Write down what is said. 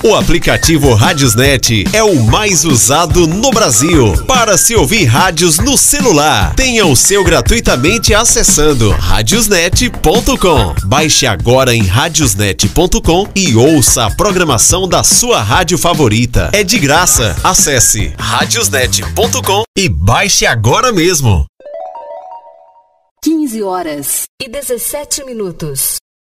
O aplicativo Radiosnet é o mais usado no Brasil para se ouvir rádios no celular. Tenha o seu gratuitamente acessando radiosnet.com. Baixe agora em radiosnet.com e ouça a programação da sua rádio favorita. É de graça. Acesse radiosnet.com e baixe agora mesmo. 15 horas e 17 minutos.